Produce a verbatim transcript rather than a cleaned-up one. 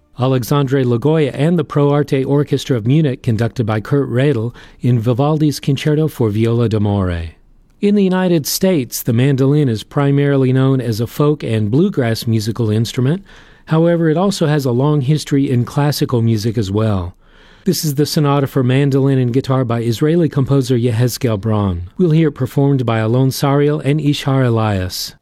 Alexandre Lagoya and the Pro Arte Orchestra of Munich, conducted by Kurt Radl, in Vivaldi's Concerto for Viola d'Amore. In the United States, the mandolin is primarily known as a folk and bluegrass musical instrument. However, it also has a long history in classical music as well. This is the sonata for mandolin and guitar by Israeli composer Yehezkel Braun. We'll hear it performed by Alon Sariel and Ishar Elias.